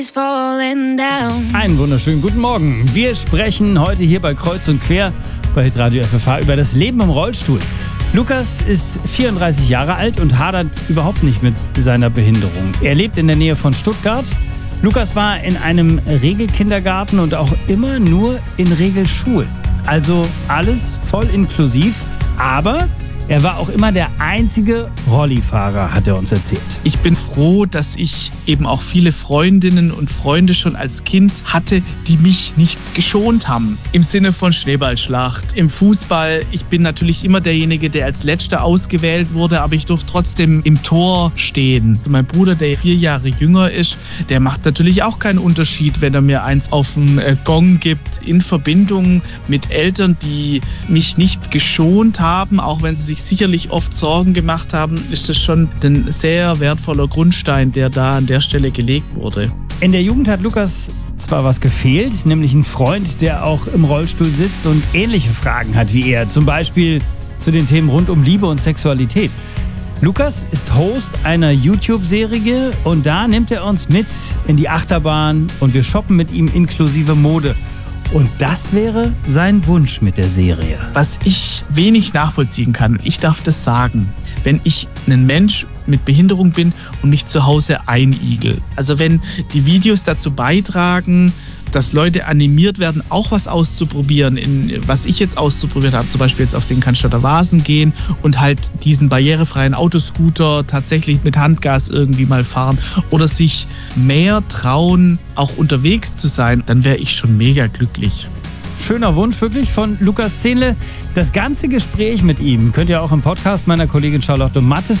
Einen wunderschönen guten Morgen. Wir sprechen heute hier bei Kreuz und Quer bei Hitradio FFH über das Leben im Rollstuhl. Lukas ist 34 Jahre alt und hadert überhaupt nicht mit seiner Behinderung. Er lebt in der Nähe von Stuttgart. Lukas war in einem Regelkindergarten und auch immer nur in Regelschulen. Also alles voll inklusiv, aber er war auch immer der einzige Rollifahrer, hat er uns erzählt. Ich bin froh, dass ich eben auch viele Freundinnen und Freunde schon als Kind hatte, die mich nicht geschont haben. Im Sinne von Schneeballschlacht, im Fußball. Ich bin natürlich immer derjenige, der als Letzter ausgewählt wurde, aber ich durfte trotzdem im Tor stehen. Mein Bruder, der 4 Jahre jünger ist, der macht natürlich auch keinen Unterschied, wenn er mir eins auf den Gong gibt. In Verbindung mit Eltern, die mich nicht geschont haben, auch wenn sie sich sicherlich oft Sorgen gemacht haben, ist das schon ein sehr wertvoller Grundstein, der da an der Stelle gelegt wurde. In der Jugend hat Lukas zwar was gefehlt, nämlich ein Freund, der auch im Rollstuhl sitzt und ähnliche Fragen hat wie er, zum Beispiel zu den Themen rund um Liebe und Sexualität. Lukas ist Host einer YouTube-Serie und da nimmt er uns mit in die Achterbahn und wir shoppen mit ihm inklusive Mode. Und das wäre sein Wunsch mit der Serie. Was ich wenig nachvollziehen kann, ich darf das sagen, wenn ich ein Mensch mit Behinderung bin und mich zu Hause einigel. Also wenn die Videos dazu beitragen, dass Leute animiert werden, auch was auszuprobieren, was ich jetzt auszuprobiert habe, zum Beispiel jetzt auf den Cannstatter Vasen gehen und halt diesen barrierefreien Autoscooter tatsächlich mit Handgas irgendwie mal fahren oder sich mehr trauen, auch unterwegs zu sein, dann wäre ich schon mega glücklich. Schöner Wunsch wirklich von Lukas Zehnle. Das ganze Gespräch mit ihm könnt ihr auch im Podcast meiner Kollegin Charlotte Mattes